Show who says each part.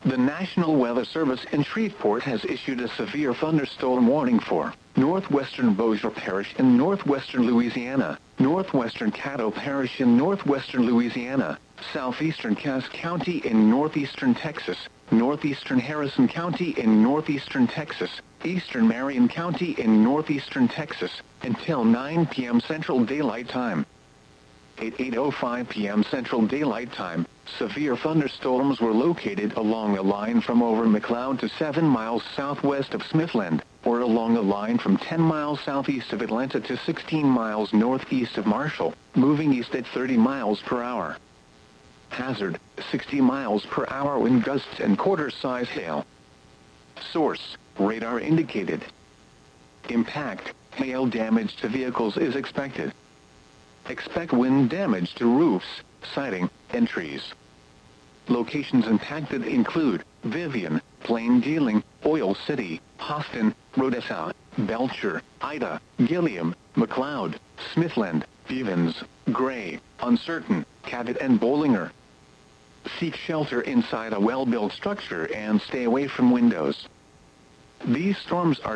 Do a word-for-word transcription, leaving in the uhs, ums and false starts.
Speaker 1: The National Weather Service in Shreveport has issued a severe thunderstorm warning for northwestern Bossier Parish in northwestern Louisiana, northwestern Caddo Parish in northwestern Louisiana, southeastern Cass County in northeastern Texas, northeastern Harrison County in northeastern Texas, eastern Marion County in northeastern Texas, until nine p m Central Daylight Time. At eight oh five p m Central Daylight Time, severe thunderstorms were located along a line from over McLeod to seven miles southwest of Smithland, or along a line from ten miles southeast of Atlanta to sixteen miles northeast of Marshall, moving east at thirty miles per hour. Hazard, sixty miles per hour wind gusts and quarter-size hail. Source, radar indicated. Impact, hail damage to vehicles is expected. Expect wind damage to roofs, siding, and trees. Locations impacted include Vivian, Plain Dealing, Oil City, Austin, Rodessa, Belcher, Ida, Gilliam, McLeod, Smithland, Bevins, Gray, Uncertain, Cabot, and Bollinger. Seek shelter inside a well-built structure and stay away from windows. These storms are